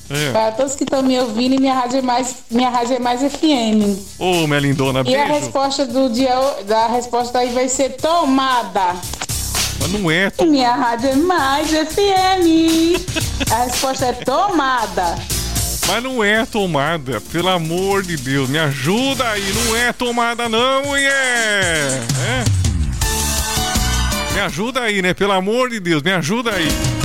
Para todos que estão me ouvindo, minha rádio é mais FM. Ô, minha lindona, beijo. E a resposta do dia, da resposta aí vai ser tomada. Mas não é tomada. Minha rádio é mais FM. A resposta é tomada. Mas não é tomada, pelo amor de Deus, me ajuda aí, não é tomada não, mulher! Me ajuda aí, né, pelo amor de Deus, me ajuda aí.